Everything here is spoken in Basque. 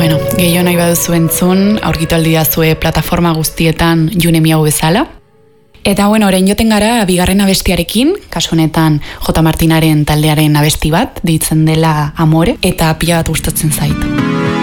Bueno, gehiago nahi baduzu entzun, aurkitu aldidazue plataforma guztietan June Miau bezala. Eta bueno, orain joten gara bigarren abestiarekin, kasu honetan J. Martinaren taldearen abesti bat, deitzen dela Amore, eta pila bat gustatzen zait.